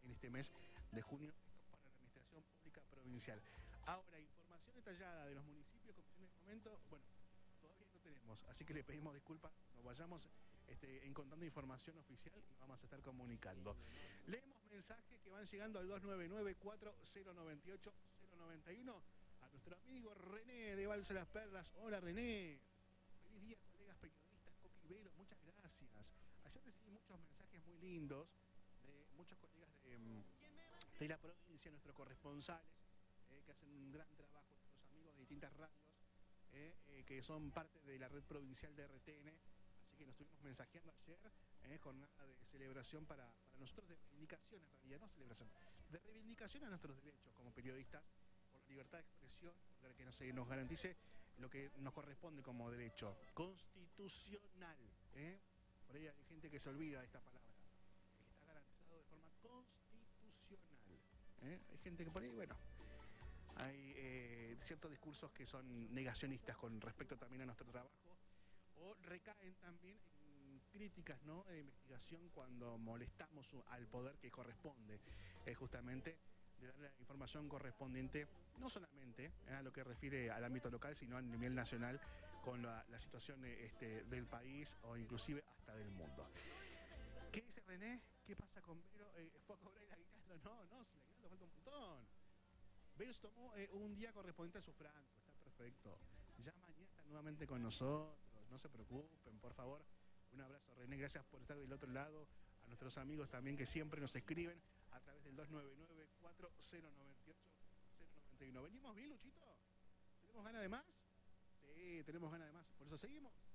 en este mes de junio para la Administración Pública Provincial. Ahora, información detallada de los municipios, como en el momento, bueno, todavía no tenemos, así que le pedimos disculpas, nos vayamos encontrando información oficial y vamos a estar comunicando. Leemos mensajes que van llegando al 299-4098-091 a nuestro amigo René de Balsa Las Perlas. Hola René, feliz día colegas periodistas, Coquivero, muchas gracias. Ayer recibí muchos mensajes muy lindos de muchos colegas de la provincia, nuestros corresponsales, que hacen un gran trabajo, nuestros amigos de distintas radios, que son parte de la red provincial de RTN. Así que nos estuvimos mensajeando ayer, jornada de celebración para nosotros, de reivindicación en realidad, no celebración, de reivindicación a nuestros derechos como periodistas, por la libertad de expresión, para que nos garantice lo que nos corresponde como derecho constitucional. Por ahí hay gente que se olvida de esta palabra, que está garantizado de forma constitucional. Hay gente que por ahí, bueno, hay ciertos discursos que son negacionistas con respecto también a nuestro trabajo, o recaen también en críticas, ¿no?, de investigación cuando molestamos al poder que corresponde, justamente de dar la información correspondiente, no solamente a lo que refiere al ámbito local, sino a nivel nacional, con la situación del país o inclusive hasta del mundo. ¿Qué dice René? ¿Qué pasa con Vero? ¿Fue a cobrar el aguinaldo? No, si el aguinaldo falta un montón. Vero tomó un día correspondiente a su franco, está perfecto. Ya mañana está nuevamente con nosotros, no se preocupen, por favor. Un abrazo, René, gracias por estar del otro lado. A nuestros amigos también que siempre nos escriben a través del 299-4098-091. ¿Venimos bien, Luchito? ¿Tenemos ganas de más? Sí, tenemos ganas de más, por eso seguimos.